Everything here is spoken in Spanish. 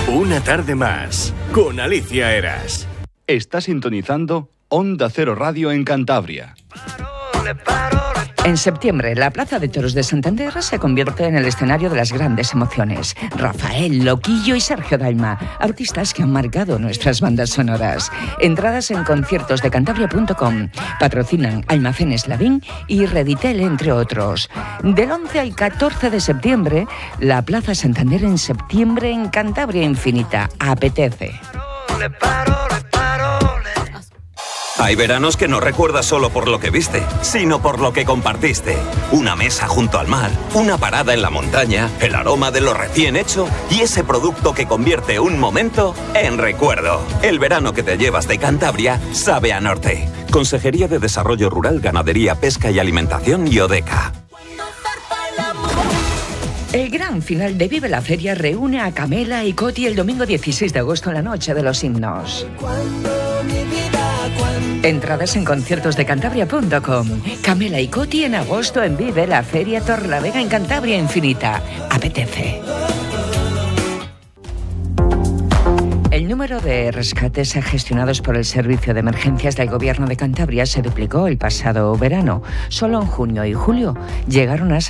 Una tarde más, con Alicia Eras. Está sintonizando Onda Cero Radio en Cantabria. En septiembre, la Plaza de Toros de Santander se convierte en el escenario de las grandes emociones. Rafael, Loquillo y Sergio Dalma, artistas que han marcado nuestras bandas sonoras. Entradas en conciertosdecantabria.com. Patrocinan Almacenes Lavín y Reditel, entre otros. Del 11 al 14 de septiembre, la Plaza Santander en septiembre en Cantabria Infinita. Apetece. Hay veranos que no recuerdas solo por lo que viste, sino por lo que compartiste. Una mesa junto al mar, una parada en la montaña, el aroma de lo recién hecho y ese producto que convierte un momento en recuerdo. El verano que te llevas de Cantabria sabe a norte. Consejería de Desarrollo Rural, Ganadería, Pesca y Alimentación y Odeca. El gran final de Vive la Feria reúne a Camela y Coti el domingo 16 de agosto en la Noche de los Himnos. Entradas en conciertosdecantabria.com. Camela y Coti en agosto en Vive la Feria Torlavega en Cantabria Infinita. Apetece. El número de rescates gestionados por el Servicio de Emergencias del Gobierno de Cantabria se duplicó el pasado verano. Solo en junio y julio llegaron a